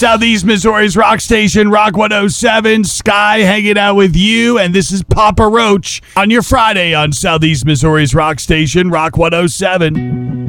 Southeast Missouri's rock station, Rock 107. Sky hanging out with you, and this is Papa Roach on your Friday on Southeast Missouri's rock station, Rock 107.